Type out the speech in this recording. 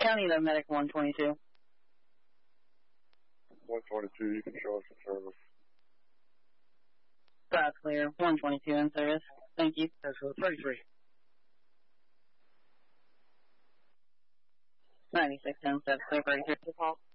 County to Medic 122. 122, you can show us the service. That's clear. 122 in service. Thank you. That's for 33. 9610, that's clear 33. Call.